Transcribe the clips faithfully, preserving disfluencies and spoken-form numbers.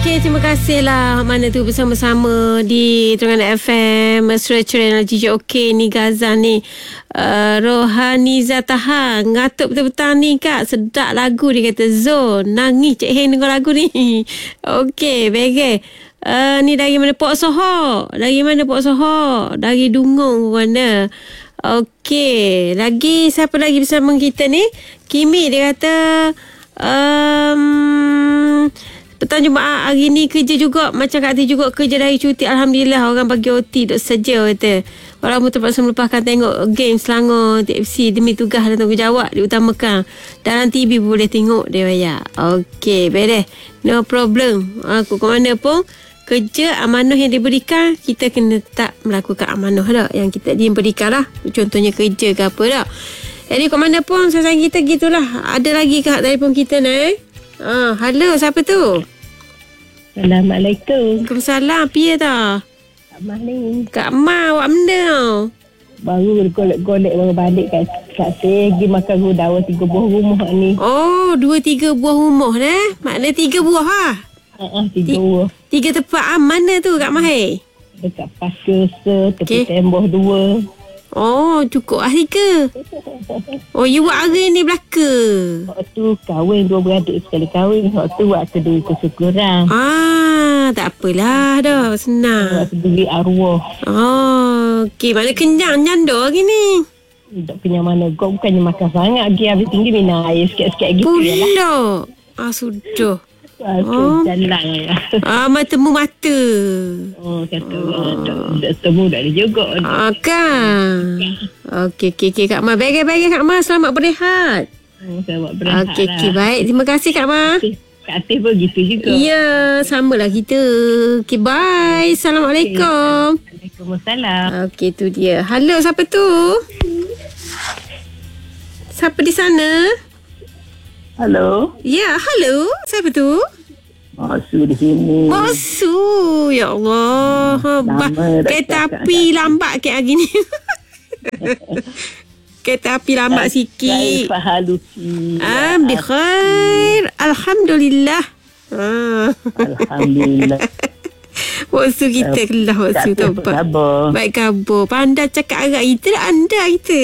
Okey, terima kasihlah mana tu bersama-sama di Terengganu F M, Mesra Ceria G J. Okey ni Gazan ni, uh, Rohani Zataha ngatuk betul-betul ni Kak. Sedap lagu dia kata. Zon nangis Cik Heng dengar lagu ni. Okey, baik. Uh, ni dari mana Pok Soho? Dari mana Pok Soho? Dari Dungong mana? Okey, lagi siapa lagi bersama kita ni? Kimi dia kata um, petang Jumaat hari ni kerja juga. Macam Kak Ti juga kerja dari cuti. Alhamdulillah orang bagi O T duk saja kata. Orang pun terpaksa melepaskan tengok game Selangor T F C demi tugas dan tanggungjawab diutamakan. Dalam T V boleh tengok dia bayar. Okey, beres. No problem. Aku ke mana pun kerja amanah yang diberikan, kita kena tak melakukan amanah dah yang kita diberikan lah. Contohnya kerja ke apa dah. Jadi ke mana pun sayang kita gitulah. Ada lagi kat telefon kita ni. Ah, halo, siapa tu? Assalamualaikum. Waalaikumsalam. Pia dah? Kak Mah ni. Kak Mah, awak benda tau? Baru golek-golek baru balik kat kat saya pergi makan rudawa tiga buah rumah ni. Oh, dua tiga buah rumah dah. Maknanya tiga buah ha? Ha ah, tiga buah. Tiga tempat ah, mana tu Kak Mah? Dekat Pasir Se, tepi Okay. tembok dua. Oh, cukup lah tiga. Oh, you buat hari ni belaka. Waktu kahwin dua beradik sekali kahwin. Waktu waktu dia kesyukuran. Ah, tak apalah dah. Senang. Waktu beli arwah. Oh, okey. Mana kenyang nyanda hari ni. Tak kenyang mana. Kau bukannya makan sangat. Pergi habis tinggi minum air sikit-sikit gitu je lah. Pula. Ah, sudah. Ah, Oh. jalan ya. Ah, mata mu mata. Oh, kata oh. tak temu dah juga. Ah, kan. Okey, okey, okey Kak Mah. Baik-baik Kak Mah. Selamat berehat. Oh, saya buat berehat Okey, okey. lah. Baik. Terima kasih Kak Mah. Kak Atif pun gitu juga. Ya, samalah kita. Okey, bye. Assalamualaikum. Waalaikumsalam. Okey, tu dia. Halo, siapa tu? Siapa di sana? Halo. Ya, halo. Siapa tu? Masu di sini. Masu. Ya Allah. Hmm, Bah, lama dah kereta cakap api dah. lambat ke hari ni. Kereta api lambat sikit. Kaifa haluki? Ah, bi khair. Alhamdulillah. Ah. Alhamdulillah. Waktu kita kelah waktu tu. Apa khabar? Baik khabar. Pandai cakap Arab kita dah anda kita.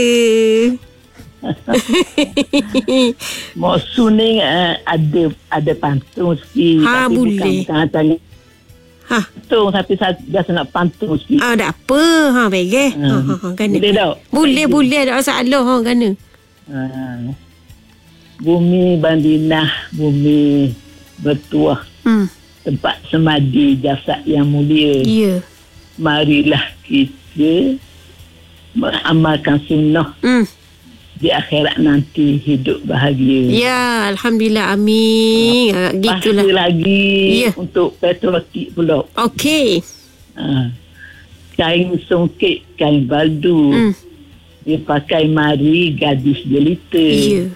Masu ni uh, ada ada pantun sikit. Ha, tapi boleh. Bukan tanya Ha. pantun tapi saya biasa nak pantun sikit. Ah, tak apa. Ha, baik eh. Ha, ha, ha, kena. Boleh tak? Boleh, boleh. Tak ada masalah. Ha, kena. Ha. Bumi bandinah, bumi bertuah. Hmm. Tempat semadi jasad yang mulia. Ya. Marilah kita mengamalkan sunnah. Hmm. Di akhirat nanti hidup bahagia. Ya, Alhamdulillah. Amin. Ha, gitulah. Pahala lagi Ya. untuk patriotik pula. Okey. Ha. Kain songket, kain baldu. Hmm. Dia pakai mari gadis jelita. Ya.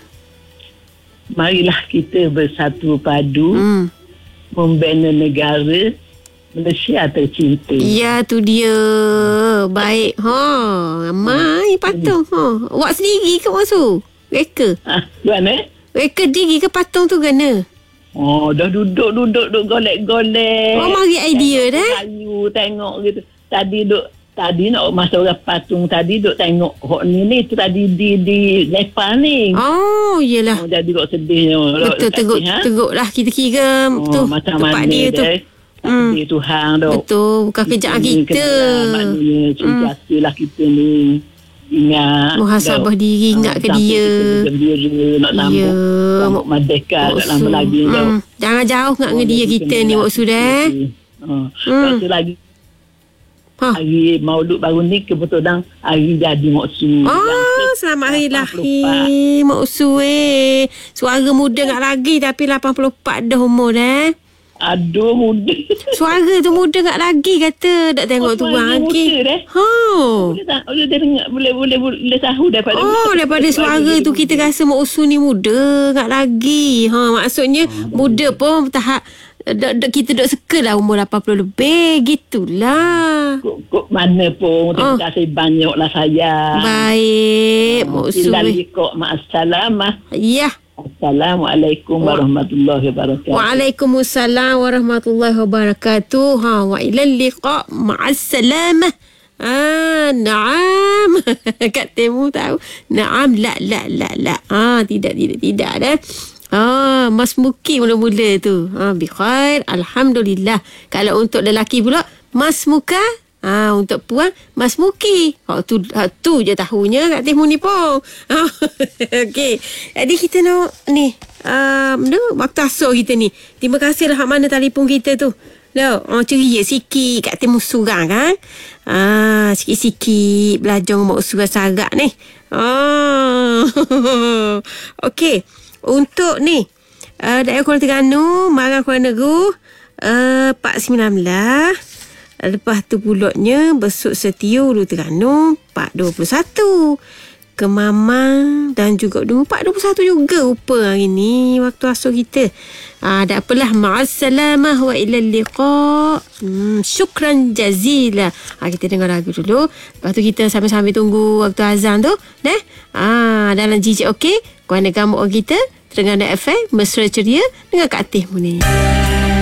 Marilah kita bersatu padu. Hmm. Membina negara Malaysia tercinta. Ya, tu dia. Baik. Ha. Mai patung. Ha. Awak sendiri ke Masu? Reka? Ha, mana? Reka diri ke patung tu kena? Oh, dah duduk-duduk duk golek-golek. Oh, mari idea dah. Kayu tengok gitu. Tadi duk tadi nak masa orang patung tadi duk tengok hok ni ni tu tadi di di Nepal ni. Oh, yelah. Oh, jadi kok sedihnya. Betul, teruk, teruk lah kita kira Oh, tu macam tempat mana dia tu. dia. Hmm. Takdir Tuhan dok. Betul, bukan kerjaan kita. Maknanya sentiasalah kita ni ingat. Muhasabah dok. diri, ingat ke Sampai dia. kita gembira nak sambut. Ya. Sambut merdeka tak lama Maksud, lagi dok. hmm. Jangan jauh nak dengan dia kita ni maksud eh. Oh, Hmm. satu lagi Ha. hari Maulud baru ni kebetulan hari jadi maksud. Ah, selamat hari lahir Mak Usu eh. Suara muda tak lagi tapi lapan puluh empat dah umur dah. Aduh muda. Suara tu muda tak lagi kata. Tak tengok Oh, tu suara orang muda lagi. dah. Ha. Boleh tak? Boleh dengar boleh boleh boleh tahu daripada Oh, daripada suara tu kita rasa Mak Usu ni muda tak lagi. Ha, maksudnya muda pun tahap dok, dok, kita dok suka lah umur lapan puluh lebih. Gitulah. Kok, kok mana pun terima Oh. kasih banyak lah saya. Baik, Mak Usu. Tinggal ikut ma'assalamah. Ya. Assalamualaikum warahmatullahi wabarakatuh. Waalaikumsalam warahmatullahi wabarakatuh. Ha, wa ilal liqa, ma'as salamah. Ah, naam. Kak Temu tahu. Naam, la, la, la, la. Ah, tidak, tidak, tidak. Dah. Ah, Mas Muki mula-mula tu. Ah, bi khair. Alhamdulillah. Kalau untuk lelaki pula, Mas Muka. Ah, untuk puan, Mas Muki. Oh, tu, ha, tu je tahunya Kak Teh Muni pun. Ah, okey. Jadi kita nak ni, um, no, waktu asur kita ni. Terima kasih lah hak mana telefon kita tu. Loh, oh, ceria sikit Kak Teh Musurang kan. Ah, sikit-sikit belajar ngomong usul sagak ni. Ah. Okey. Untuk ni, uh, daerah Kuala Terengganu, Marang Kuala Negeri, uh, empat sembilan belas. Lepas tu pulaknya Besut Setia Ulu Terengganu empat dua puluh satu. Kemamang dan juga empat dua puluh satu juga rupa hari ni waktu asur kita. Ah, tak apalah. Ma'assalamah wa ilal liqa. Hmm, syukran jazila. Ah, kita dengar lagu dulu. Lepas tu kita sambil-sambil tunggu waktu azan tu. Nah. Ah, dalam J J okey. Kuala Gamuk kita Terengganu F M mesra ceria dengan Kak Teh Muni.